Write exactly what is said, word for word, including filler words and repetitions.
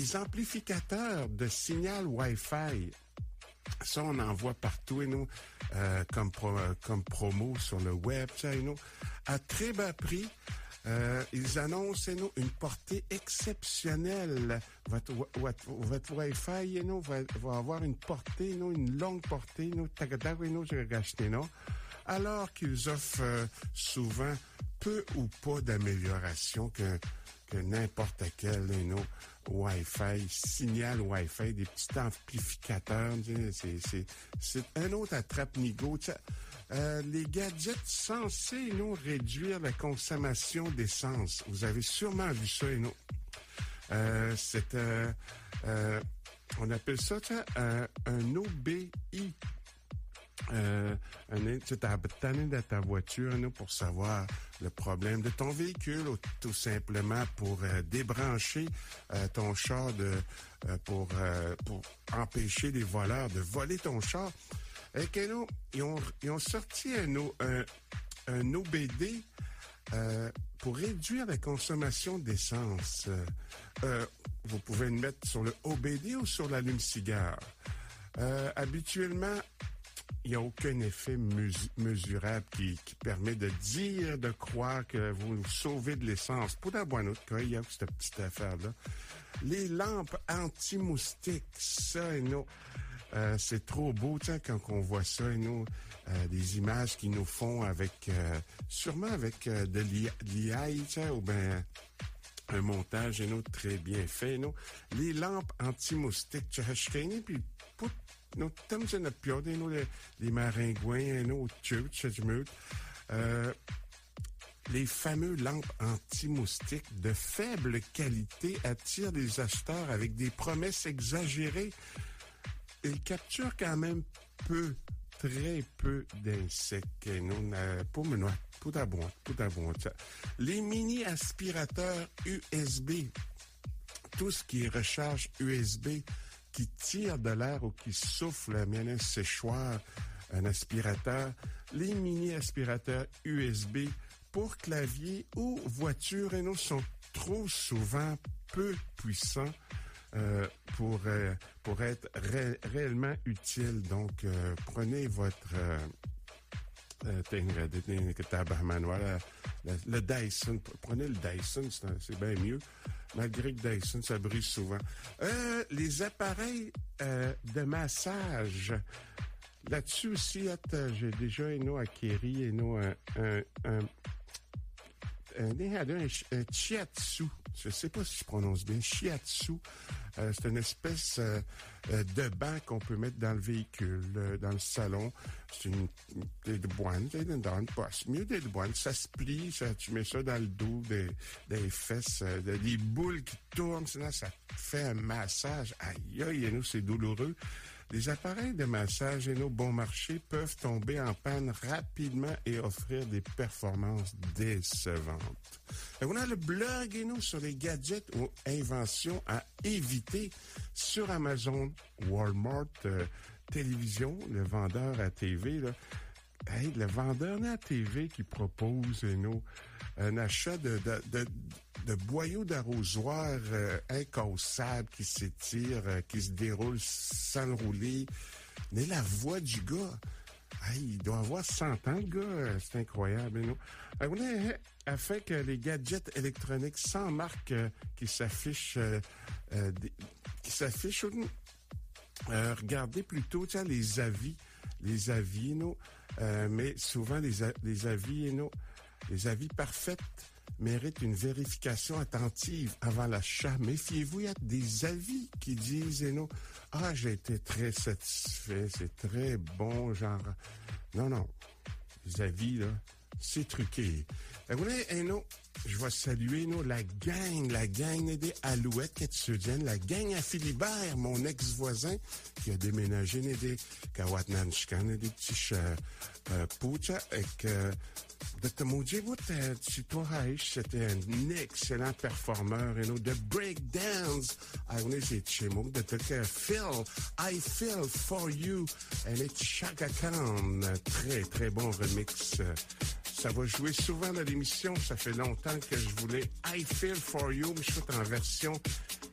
les amplificateurs de signal Wi-Fi. Ça, on en voit partout, et nous, euh, comme, pro, comme promo sur le web, ça, et nous, à très bas prix. Euh, ils annoncent, et nous, une portée exceptionnelle. Votre, votre, votre Wi-Fi, et nous, va, va avoir une portée, nous, une longue portée, nous, tagada, et nous, j'ai racheté, non? Alors qu'ils offrent euh, souvent peu ou pas d'amélioration que, que n'importe quel, et nous, Wi-Fi, signal Wi-Fi, des petits amplificateurs, c'est, c'est, c'est un autre attrape-nigo. Euh, les gadgets censés, nous, réduire la consommation d'essence. Vous avez sûrement vu ça, et nous. Euh, c'est, euh, euh, on appelle ça, un, un O B I. Euh, tu t'as tanné de ta voiture, nous, pour savoir le problème de ton véhicule, ou tout simplement pour euh, débrancher euh, ton char de, euh, pour, euh, pour empêcher les voleurs de voler ton char. Et que nous, ils ont, ils ont sorti un, un, un O B D euh, pour réduire la consommation d'essence. Euh, vous pouvez le mettre sur le O B D ou sur l'allume-cigare. Euh, habituellement, il n'y a aucun effet mus- mesurable qui, qui permet de dire, de croire que vous vous sauvez de l'essence. Pour d'avoir un autre cas, il y a cette petite affaire-là. Les lampes anti-moustiques, ça, et nous, euh, c'est trop beau, tu sais, quand on voit ça, et nous, euh, des images qui nous font avec, euh, sûrement avec euh, de l'I A, tu sais, ou ben un montage, et nous, très bien fait, nous. Les lampes anti-moustiques, tu as acheté, puis pour nous, tam c'est notre piode, nous, les, les maringouins, nous, tchut, euh, les fameux lampes anti-moustiques de faible qualité attirent les acheteurs avec des promesses exagérées. Ils capturent quand même peu, très peu d'insectes. Nous, pour me noyer, pour d'abord, pour d'abord. Les mini aspirateurs U S B, tout ce qui est recharge U S B, qui tire de l'air ou qui souffle, bien un séchoir, un aspirateur, les mini-aspirateurs U S B pour clavier ou voiture, et nous, sont trop souvent peu puissants euh, pour euh, pour être ré- réellement utiles. Donc, euh, prenez votre euh, euh, voilà, le, le Dyson, prenez le Dyson, c'est, c'est bien mieux. Malgré que Dyson, ça brise souvent. Euh, les appareils euh, de massage. Là-dessus aussi, euh, j'ai déjà un acquéri un, un, un, un, un, un shiatsu. Je sais pas si je prononce bien. Shiatsu. Euh, c'est une espèce euh, de banc qu'on peut mettre dans le véhicule, euh, dans le salon. C'est une, une des boîtes, dans une poche. Mieux des boîtes. Ça se plie, ça, tu mets ça dans le dos, des, des fesses, euh, des boules qui tournent, sinon ça fait un massage. Aïe, aïe, et nous, c'est douloureux. Les appareils de massage et nos bons marchés peuvent tomber en panne rapidement et offrir des performances décevantes. Et on a le blog et nous sur les gadgets ou inventions à éviter sur Amazon, Walmart, euh, télévision, le vendeur à T V, là. Hey, le vendeur à T V qui propose euh, nous, un achat de, de, de, de boyaux d'arrosoir euh, incassables qui s'étirent, euh, qui se déroulent sans le rouler. Mais la voix du gars, hey, il doit avoir cent ans, le gars, c'est incroyable. Nous. On a, a fait que les gadgets électroniques sans marque euh, qui s'affichent, euh, euh, des, qui s'affichent, euh, regardez plutôt tiens, les avis. Les avis, nous, euh, mais souvent les, a- les avis, nous, les avis parfaits méritent une vérification attentive avant l'achat. Méfiez-vous, il y a des avis qui disent, et nous, ah, j'ai été très satisfait, c'est très bon, genre, non, non, les avis, là, c'est truqué. Vous voyez, et nous, je vais saluer, nous, la gang, la gang des Alouettes Ketsudiennes, la gang à Philibert, mon ex-voisin, qui a déménagé, des Kawatnanchkan, des petits euh, poucha, et que, de te maudire, tu Toraïch, c'était un excellent performeur, et nous, de breakdance, on est chez moi, de te Phil, I Feel For You, elle est Chaka Khan, très, très bon remix. Ça va jouer souvent dans l'émission. Ça fait longtemps que je voulais I Feel For You, mais je suis en version